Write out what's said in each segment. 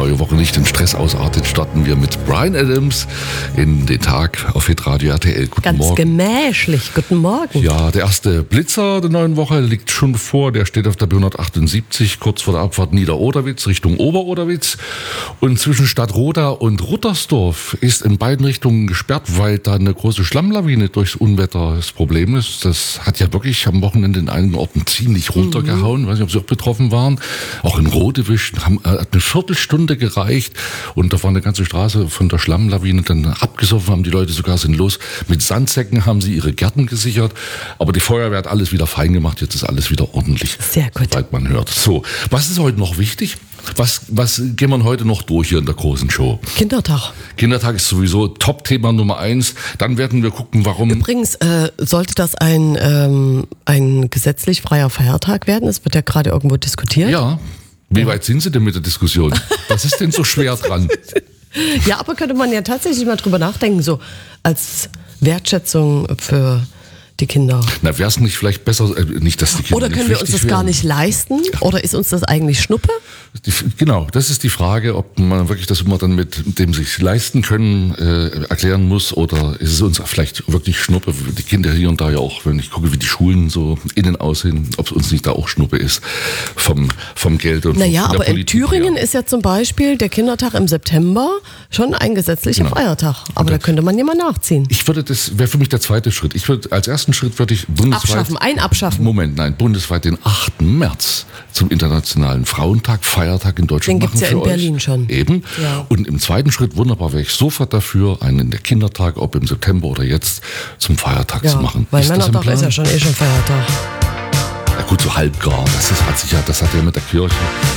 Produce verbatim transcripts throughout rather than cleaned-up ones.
neue Woche nicht in Stress ausartet, starten wir mit Bryan Adams in den Tag auf Hitradio R T L. Guten Ganz Morgen. gemächlich. Guten Morgen. Ja, der erste Blitzer der neuen Woche liegt schon vor. Der steht auf der B hundertachtundsiebzig, kurz vor der Abfahrt Nieder-Oderwitz Richtung Ober-Oderwitz. Und zwischen Stadtroda und Ruttersdorf ist in beiden Richtungen gesperrt, weil da eine große Schlammlawine durchs Unwetter das Problem ist. Das hat ja wirklich am Wochenende in einigen Orten ziemlich runtergehauen. Ich weiß nicht, ob Sie auch betroffen waren. Auch in Rodewisch haben äh, hat eine Viertelstunde gereicht und da war eine ganze Straße von der Schlammlawine dann abgesoffen, haben die Leute sogar sinnlos. Mit Sandsäcken haben sie ihre Gärten gesichert, aber die Feuerwehr hat alles wieder fein gemacht, jetzt ist alles wieder ordentlich. Sehr gut. Soweit man hört. So, was ist heute noch wichtig? Was, was gehen wir heute noch durch hier in der großen Show? Kindertag. Kindertag ist sowieso Top-Thema Nummer eins. Dann werden wir gucken, warum... Übrigens, äh, sollte das ein, ähm, ein gesetzlich freier Feiertag werden? Es wird ja gerade irgendwo diskutiert. Ja. Wie weit sind Sie denn mit der Diskussion? Was ist denn so schwer dran? Ja, aber könnte man ja tatsächlich mal drüber nachdenken, so als Wertschätzung für die Kinder. Na, wäre es nicht vielleicht besser, äh, nicht, dass die Kinder Oder können nicht wir uns das wichtig gar wären? nicht leisten? Oder ist uns das eigentlich Schnuppe? Die, genau, das ist die Frage, ob man wirklich das immer dann mit dem sich leisten können äh, erklären muss oder ist es uns vielleicht wirklich Schnuppe, die Kinder hier und da ja auch, wenn ich gucke, wie die Schulen so innen aussehen, ob es uns nicht da auch Schnuppe ist vom, vom Geld und Naja, von der aber in Politik Thüringen her. ist ja zum Beispiel der Kindertag im September schon ein gesetzlicher Genau. Feiertag. Aber da könnte man ja mal nachziehen. Ich würde, das wäre für mich der zweite Schritt. Ich würde, als ersten Schritt würde ich bundesweit... Abschaffen, ein Abschaffen. Moment, nein, bundesweit den achten März zum Internationalen Frauentag, Feiertag in Deutschland Den machen gibt's ja für in euch. Berlin schon. Eben. Ja. Und im zweiten Schritt, wunderbar, wäre ich sofort dafür, einen der Kindertag, ob im September oder jetzt, zum Feiertag zu machen. weil Ist das im Männertag Plan? ist ja schon eh schon Feiertag. Ja gut, so halbgar. Das ist, hat sich ja, das hat ja mit der Kirche.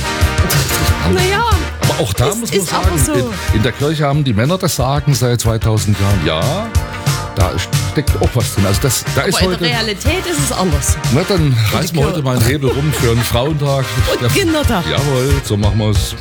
Naja, Aber auch da Es muss man ist sagen, aber so. in, in der Kirche haben die Männer das Sagen seit zweitausend Jahren. Ja, da steckt auch was drin. Also das, da ist aber in heute. der Realität ist es anders. Na, dann reißen wir Kirche. heute mal einen Hebel rum für einen Frauentag. Und Kindertag. Jawohl, so machen wir es.